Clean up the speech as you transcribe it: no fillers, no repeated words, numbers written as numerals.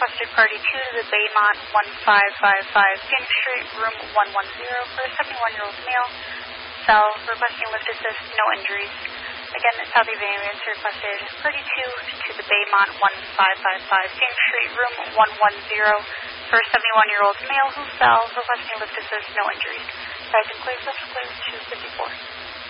requested party 2 to the Baymont 1555 Phoenix Street, room 110 for a 71-year-old male. Cell requesting lift assist, no injuries. Again, Southeast Ambulance requested party 2 to the Baymont 1555 Phoenix Street, room 110 for a 71-year-old male who fell, requesting lift assist, no injuries. Sergeant Clear, 254.